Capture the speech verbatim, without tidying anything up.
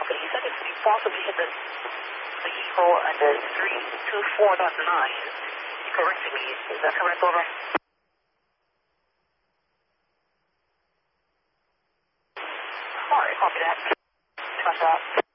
Okay, you said if you possibly hit the vehicle at the three two four dot nine. You corrected me. Is that correct, over? Alright, copy that. Trust that.